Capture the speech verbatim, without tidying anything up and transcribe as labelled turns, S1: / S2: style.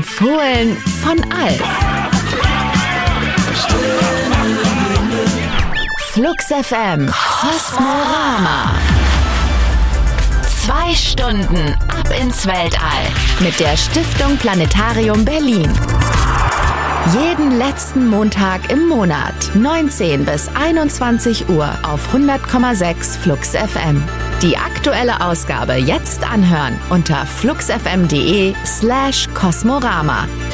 S1: Empfohlen von Alf. Flux F M Kosmorama. Zwei Stunden ab ins Weltall mit der Stiftung Planetarium Berlin. Jeden letzten Montag im Monat, neunzehn bis einundzwanzig Uhr auf hundert Komma sechs Flux F M. Die aktuelle Ausgabe jetzt anhören unter fluxfm.de slash Kosmorama.